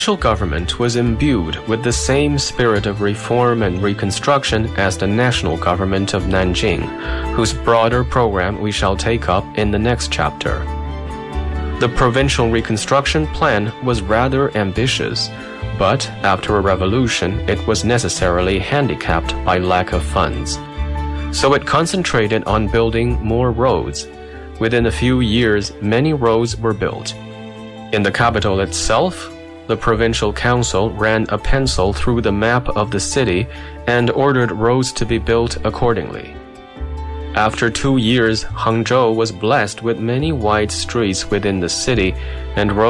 provincial government was imbued with the same spirit of reform and reconstruction as the national government of Nanjing, whose broader program we shall take up in the next chapter. The provincial reconstruction plan was rather ambitious, but after a revolution, it was necessarily handicapped by lack of funds. So it concentrated on building more roads. Within a few years, many roads were built. In the capital itself, the provincial council ran a pencil through the map of the city and ordered roads to be built accordingly. After 2 years, Hangzhou was blessed with many wide streets within the city, and roads